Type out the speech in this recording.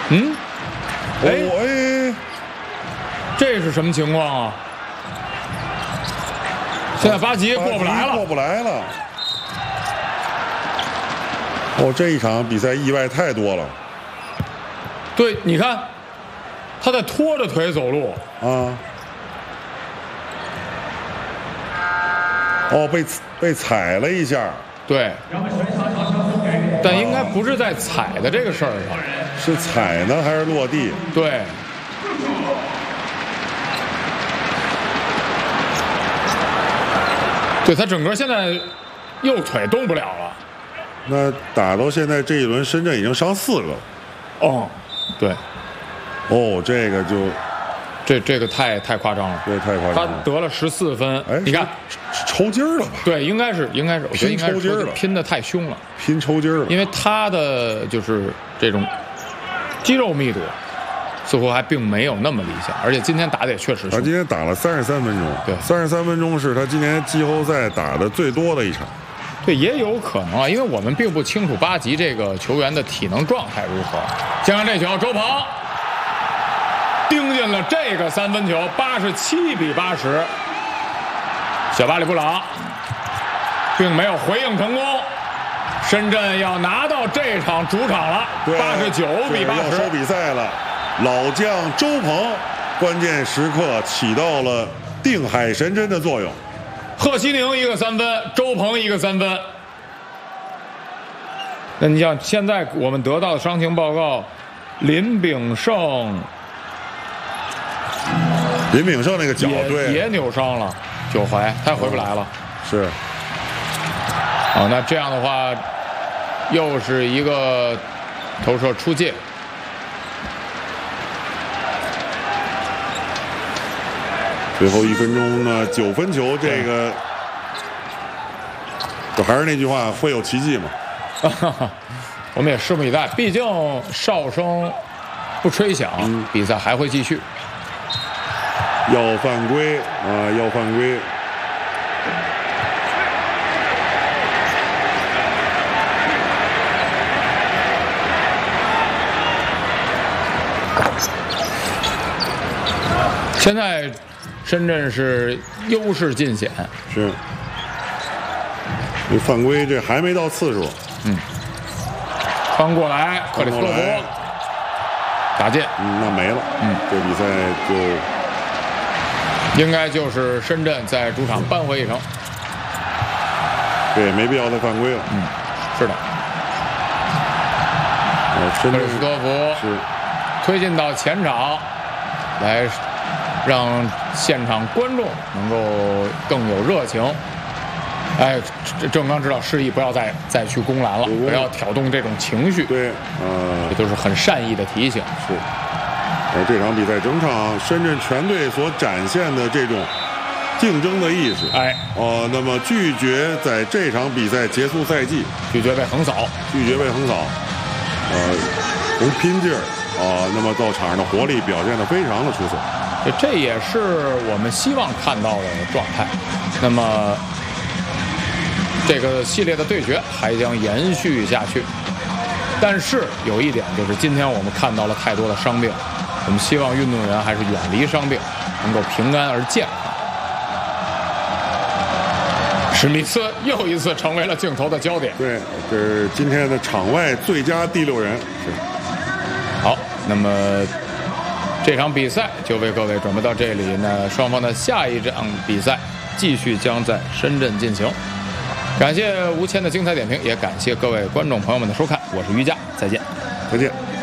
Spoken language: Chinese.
嗯， 哎， 这是什么情况啊？现在巴吉过不来了， 过不来了。哦，这一场比赛意外太多了。 对，你看，他在拖着腿走路啊。哦，被踩了一下。 对。但应该不是在踩的这个事儿上。 是踩呢还是落地？ 对。对他整个现在右腿动不了了。 那打到现在这一轮，深圳已经伤4个了。 哦，对。 哦，这个就， 这个太夸张了。 对，太夸张了。 他得了14分。哎，你看， 抽筋了吧？ 对，应该是，我觉得应该是抽筋了， 拼得太凶了， 拼抽筋了。 因为他的就是这种肌肉密度似乎还并没有那么理想，而且今天打的也确实凶。 他今天打了33分钟， 对 ，33分钟是他今年季后赛打的最多的一场。 对，也有可能啊，因为我们并不清楚巴吉这个球员的体能状态如何。先看这球，周鹏盯进了这个3分球，87-80。小巴里布朗并没有回应成功，深圳要拿到这场主场了，89-80。 要收比赛了，老将周鹏关键时刻起到了定海神针的作用。 贺西宁一个3分，周鹏一个3分。那你像现在我们得到的伤情报告，林炳胜那个脚也扭伤了，9踝，他也回不来了。 是。 哦，那这样的话，又是一个投射出界。 最后1分钟呢，9分球，这个就还是那句话，会有奇迹吗？ 我们也拭目以待，毕竟哨声不吹响，比赛还会继续。 要犯规啊！要犯规！ 现在深圳是优势尽显， 是。这犯规这还没到次数。 穿过来，克里斯托弗打进。 那没了。这比赛就应该就是深圳在主场扳回一城。 对，没必要再犯规了。 是的。克里斯托弗是推进到前场，来让现场观众能够更有热情。哎，郑刚指导示意不要再去攻篮了，不要挑动这种情绪。 对， 这都是很善意的提醒。 是。而这场比赛整场深圳全队所展现的这种竞争的意识，那么拒绝在这场比赛结束赛季， 拒绝被横扫， 从拼劲儿那么到场上的活力表现得非常的出色。 这也是我们希望看到的状态。那么这个系列的对决还将延续下去，但是有一点就是今天我们看到了太多的伤病，我们希望运动员还是远离伤病，能够平安而健康。史密斯又一次成为了镜头的焦点。 对，这是今天的场外最佳第6人。是。 好，那么这场比赛就为各位准备到这里呢，双方的下一场比赛继续将在深圳进行。感谢吴谦的精彩点评，也感谢各位观众朋友们的收看，我是于佳，再见。 再见。